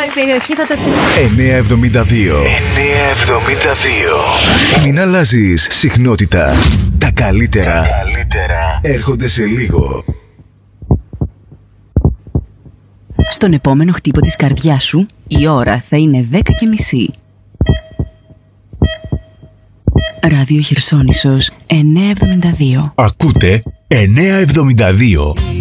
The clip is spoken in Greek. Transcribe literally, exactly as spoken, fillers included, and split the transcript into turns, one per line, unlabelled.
η περιοχή θα το εκτιμήσει.
εννιακόσια εβδομήντα δύο. εννιακόσια εβδομήντα δύο. Μην αλλάζεις συχνότητα. Τα καλύτερα, Τα καλύτερα έρχονται σε λίγο.
Στον επόμενο χτύπο της καρδιάς σου, η ώρα θα είναι δέκα και μισή. Ράδιο Χερσόνησος εννιακόσια εβδομήντα δύο.
Ακούτε εννιακόσια εβδομήντα δύο.